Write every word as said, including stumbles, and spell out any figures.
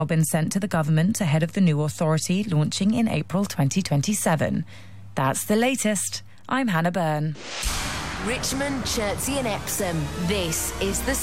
been sent to the government ahead of the new authority launching in April twenty twenty-seven. That's the latest. I'm Hannah Byrne. Richmond, Chertsey and Epsom. This is the